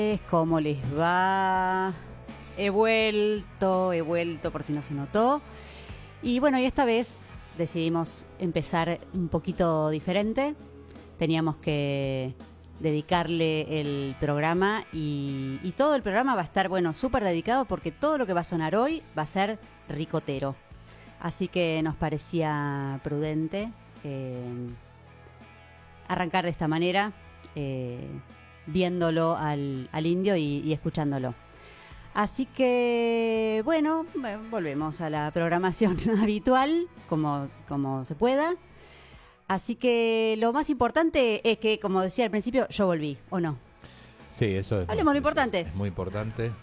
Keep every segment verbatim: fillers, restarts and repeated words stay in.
¿Cómo les va? He vuelto, he vuelto por si no se notó. Y bueno, y esta vez decidimos empezar un poquito diferente. Teníamos que dedicarle el programa y, y todo el programa va a estar, bueno, súper dedicado porque todo lo que va a sonar hoy va a ser ricotero. Así que nos parecía prudente eh, arrancar de esta manera, eh, viéndolo al, al indio y, y escuchándolo. Así que, bueno, volvemos a la programación habitual, como, como se pueda. Así que lo más importante es que, como decía al principio, yo volví, ¿o no? Sí, eso es. Hablemos muy, lo importante. Es, es muy importante.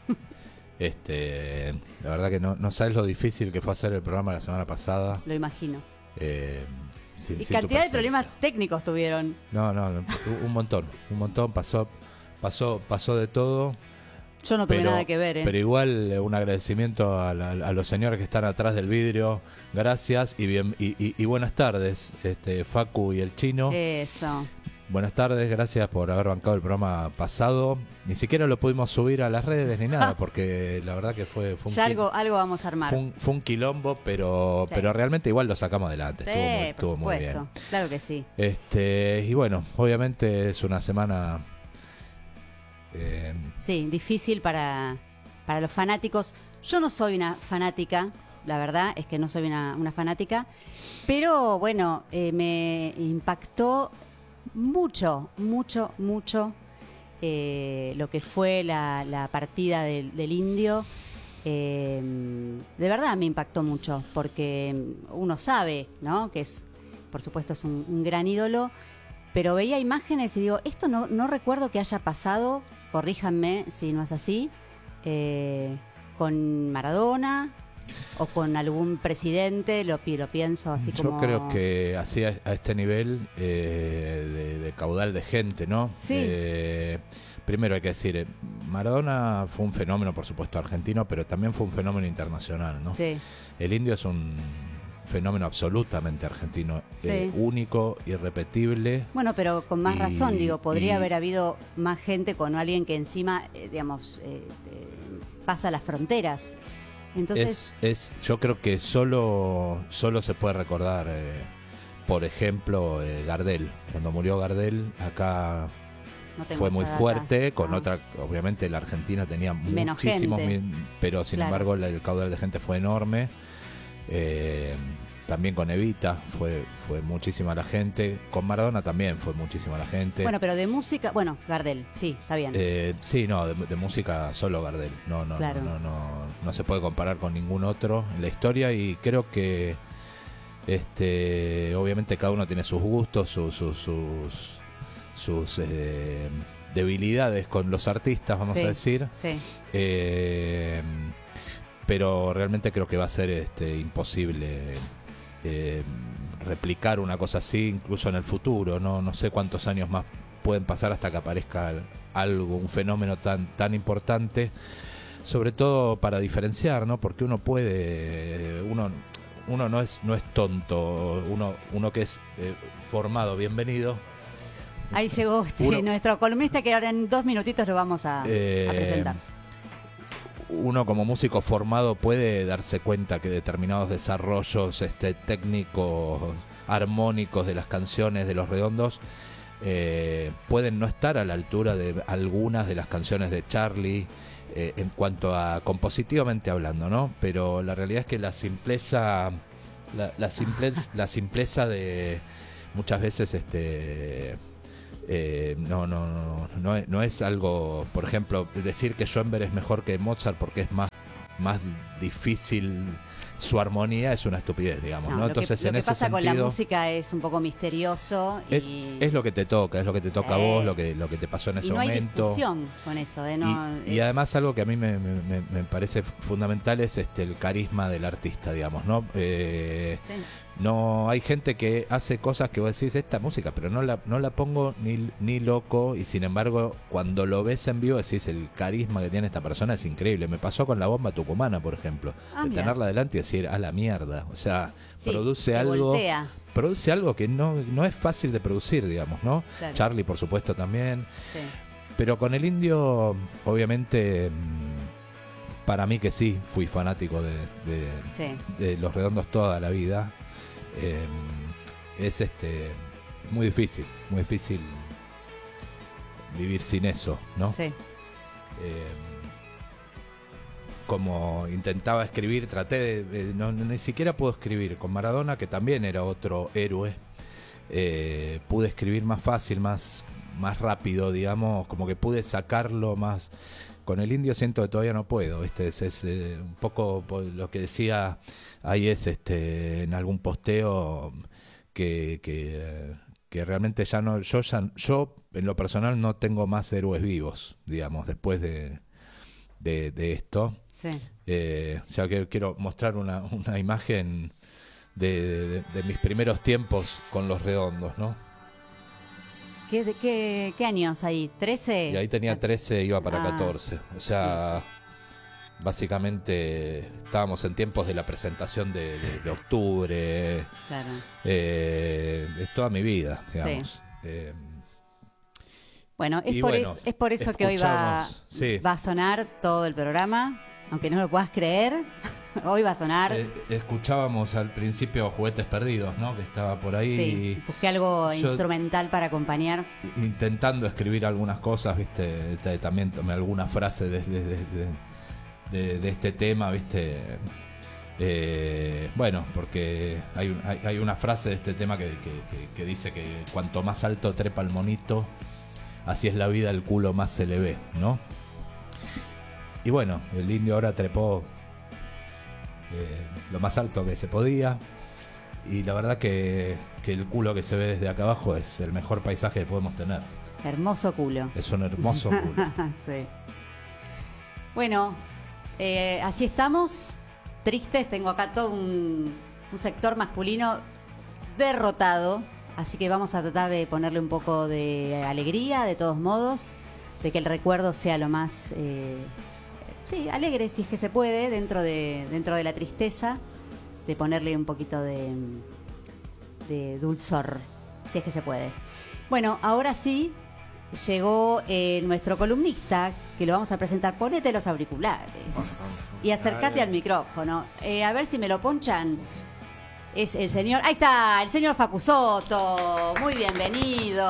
este, la verdad que no, no sabes lo difícil que fue hacer el programa la semana pasada. Lo imagino. Eh, sin, y sin cantidad de problemas técnicos tuvieron. No, no, no, un montón, un montón, pasó, pasó, pasó de todo. Yo no tuve pero, nada que ver, ¿eh? Pero igual un agradecimiento a, la, a los señores que están atrás del vidrio. Gracias y bien y, y, y buenas tardes, este Facu y el Chino. Eso. Buenas tardes, gracias por haber bancado el programa pasado. Ni siquiera lo pudimos subir a las redes ni nada, porque la verdad que fue, fue un ya algo, algo vamos a armar. Fue un, fue un quilombo, pero, sí. pero realmente igual lo sacamos adelante. Sí, estuvo muy, por estuvo muy bien. Claro que sí. Este, y bueno, obviamente es una semana eh, sí, difícil para, para los fanáticos. Yo no soy una fanática, la verdad es que no soy una, una fanática, pero bueno, eh, me impactó mucho, mucho, mucho eh, lo que fue la, la partida del, del indio. Eh, de verdad me impactó mucho, porque uno sabe, ¿no?, que es, por supuesto, es un, un gran ídolo, pero veía imágenes y digo, esto no, no recuerdo que haya pasado, corríjanme si no es así, eh, con Maradona o con algún presidente, lo, lo pienso así Yo como... Yo creo que así a, a este nivel eh, de, de caudal de gente, ¿no? Sí. Eh, primero hay que decir, Maradona fue un fenómeno, por supuesto, argentino, pero también fue un fenómeno internacional, ¿no? Sí. El indio es un fenómeno absolutamente argentino, sí. eh, único, irrepetible. Bueno, pero con más y, razón, digo, podría y, haber habido más gente con alguien que encima, eh, digamos, eh, eh, pasa las fronteras. Entonces, es, es, yo creo que solo, solo se puede recordar, eh, por ejemplo, eh, Gardel. Cuando murió Gardel, acá no fue muy fuerte, con no. otra, obviamente la Argentina tenía menos muchísimos, gente. pero sin claro. embargo el caudal de gente fue enorme. Eh, también con Evita fue, fue muchísima la gente, con Maradona también fue muchísima la gente. Bueno, pero de música, bueno, Gardel, sí, está bien. Eh, sí, no, de, de música solo Gardel, no, no, claro. no, no, no, no se puede comparar con ningún otro en la historia y creo que este, obviamente cada uno tiene sus gustos, sus, sus, sus, sus eh, debilidades con los artistas, vamos sí, a decir. Sí. Eh, pero realmente creo que va a ser este, imposible eh, replicar una cosa así incluso en el futuro. No, no sé cuántos años más pueden pasar hasta que aparezca algo, un fenómeno tan, tan importante, sobre todo para diferenciar, ¿no? Porque uno puede, uno, uno no es, no es tonto, uno, uno que es eh, formado, bienvenido. Ahí llegó este, uno, nuestro columnista que ahora en dos minutitos lo vamos a, eh, a presentar. Uno como músico formado puede darse cuenta que determinados desarrollos este, técnicos, armónicos de las canciones de Los Redondos eh, pueden no estar a la altura de algunas de las canciones de Charly eh, en cuanto a compositivamente hablando, ¿no? Pero la realidad es que la simpleza, la, la simpleza, la simpleza de muchas veces este Eh, no, no, no, no es, no es algo, por ejemplo, decir que Schoenberg es mejor que Mozart porque es más, más difícil su armonía es una estupidez, digamos, ¿no? ¿no? Entonces, que, en lo que ese pasa sentido, con la música es un poco misterioso y... es, es lo que te toca, es lo que te toca eh, a vos, lo que, lo que te pasó en ese y no momento. hay discusión con eso, ¿eh? No, y, es... y además algo que a mí me, me, me parece fundamental es este el carisma del artista, digamos, ¿no? Eh, sí. No, hay gente que hace cosas que vos decís, esta música, pero no la, no la pongo ni, ni loco, y sin embargo, cuando lo ves en vivo decís, el carisma que tiene esta persona es increíble. Me pasó con La Bomba Tucumana, por ejemplo, ah, de mira. tenerla delante y decir, a la mierda, o sea, sí, produce algo, voltea. produce algo que no, no es fácil de producir, digamos, ¿no? Claro. Charly, por supuesto, también. Sí. pero con el Indio, obviamente, para mí que sí, fui fanático de, de, sí. de Los Redondos toda la vida. Eh, es este muy difícil, muy difícil vivir sin eso, ¿no? Sí. Eh, como intentaba escribir, traté de, de no, ni siquiera puedo escribir con Maradona, que también era otro héroe. Eh, pude escribir más fácil, más, más rápido, digamos, como que pude sacarlo más. Con el Indio siento que todavía no puedo. Este es, es eh, un poco lo que decía ahí es este en algún posteo que, que, que realmente ya no, yo ya, yo en lo personal no tengo más héroes vivos, digamos, después de, de, de esto. Sí. Eh, o sea que quiero mostrar una, una imagen de, de, de mis primeros tiempos con Los Redondos, ¿no? ¿Qué, de, qué, ¿Qué años ahí? ¿trece? Y ahí tenía trece, iba para ah. catorce. O sea, básicamente estábamos en tiempos de la presentación de, de, de octubre. Claro. Eh, es toda mi vida, digamos. Sí. Eh, bueno, es y por, bueno, es, es por eso que hoy va, sí. va a sonar todo el programa, aunque no lo puedas creer. Hoy va a sonar. Eh, escuchábamos al principio Juguetes Perdidos, ¿no? Que estaba por ahí. Sí, busqué algo yo, instrumental para acompañar. Intentando escribir algunas cosas, ¿viste? También tomé algunas frases de, de, de, de, de este tema, ¿viste? Eh, bueno, porque hay, hay, hay una frase de este tema que, que, que, que dice que cuanto más alto trepa el monito, así es la vida, el culo más se le ve, ¿no? Y bueno, el Indio ahora trepó eh, lo más alto que se podía. Y la verdad que, que el culo que se ve desde acá abajo es el mejor paisaje que podemos tener. Hermoso culo. Es un hermoso culo. Sí. Bueno, eh, así estamos. Tristes. Tengo acá todo un, un sector masculino derrotado. Así que vamos a tratar de ponerle un poco de alegría, de todos modos. De que el recuerdo sea lo más... Eh, sí, alegre, si es que se puede, dentro de, dentro de la tristeza. De ponerle un poquito de, de dulzor, si es que se puede. Bueno, ahora sí, llegó eh, nuestro columnista, que lo vamos a presentar. Ponete los auriculares y acércate al micrófono. Eh, a ver si me lo ponchan. Es el señor... Ahí está, el señor Facu Soto. Muy bienvenido.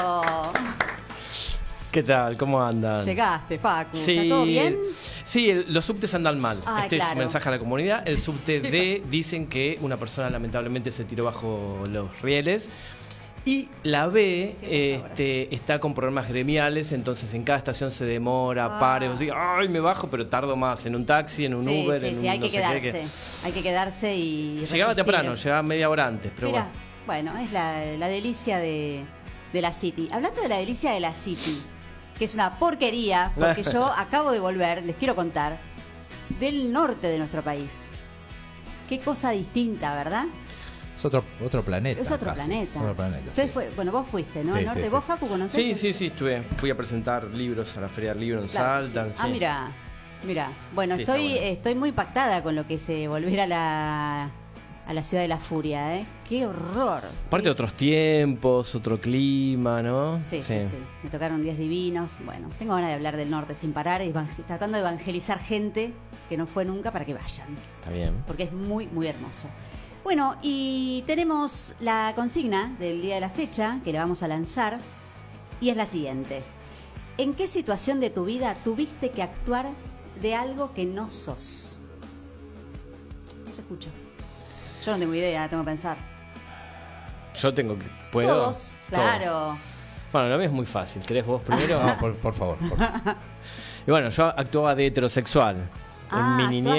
¿Qué tal? ¿Cómo andan? Llegaste, Facu. Sí, ¿Está todo bien? Sí, el, los subtes andan mal. Ah, este claro. es un mensaje a la comunidad. El subte D dicen que una persona lamentablemente se tiró bajo los rieles. Y la B Sí, este, está con problemas gremiales, entonces en cada estación se demora, Ah. pare, vos digas, ay, me bajo, pero tardo más en un taxi, en un Sí, Uber, sí, en sí, un hay no que sé qué, quedarse. que- Hay que quedarse y Llegaba resistir. temprano, llegaba media hora antes, pero Mirá, bueno. bueno, es la, la delicia de, de la City. Hablando de la delicia de la City, que es una porquería, porque yo acabo de volver, les quiero contar, del norte de nuestro país. Qué cosa distinta, ¿verdad? Es otro, otro planeta. Es otro casi. planeta. Es otro planeta, Entonces sí. fue, bueno, vos fuiste, ¿no? Sí, Al norte. sí, ¿Vos, sí. Facu, conocés? Sí, el- sí, sí, estuve, fui a presentar libros a la Feria del Libro en Claro que Salta. sí. Ah, sí. mira, mira. Bueno, Sí, está estoy, bueno. estoy muy impactada con lo que es eh, volver a la, a la ciudad de la furia, ¿eh? ¡Qué horror! Aparte de otros tiempos, otro clima, ¿no? Sí, sí, sí. Me tocaron días divinos. Bueno, tengo ganas de hablar del norte sin parar, evangel- tratando de evangelizar gente que no fue nunca para que vayan, Está bien. porque es muy, muy hermoso. Bueno, y tenemos la consigna del día de la fecha, que la vamos a lanzar, y es la siguiente. ¿En qué situación de tu vida tuviste que actuar de algo que no sos? No se escucha. Yo no tengo idea, tengo que pensar. Yo tengo que... ¿Puedo? Todos, claro. Bueno, lo mío es muy fácil. ¿Querés vos primero? No, por, por favor. Por favor. Y bueno, yo actuaba de heterosexual. Ah, en mi niñez.